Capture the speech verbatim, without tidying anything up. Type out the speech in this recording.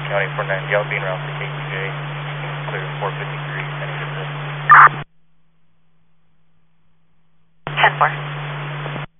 County four nine Gallup being route to K T J, clear four fifty-three, any good. ten four.